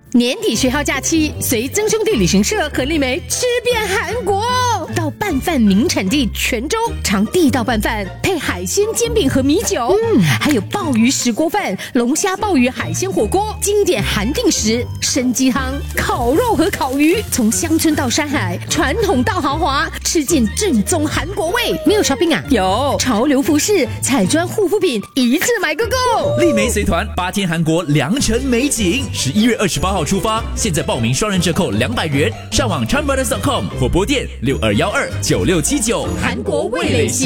年底学号假期，随曾兄弟旅行社和丽梅吃遍韩国，到拌饭名产地泉州尝地道拌饭，配海鲜煎饼和米酒，还有鲍鱼石锅饭、龙虾鲍鱼海鲜火锅，经典韩定食、参鸡汤、烤肉和烤鱼，从乡村到山海，传统到豪华，吃尽正宗韩国味。没有 shopping 啊？有潮流服饰、彩妆护肤品，一次买个够。 丽梅随团8天韩国良辰美景，11月28号出发，现在报名双人折扣200元，上网 charmbrothers.com 或拨电62129679。 韩国味蕾型。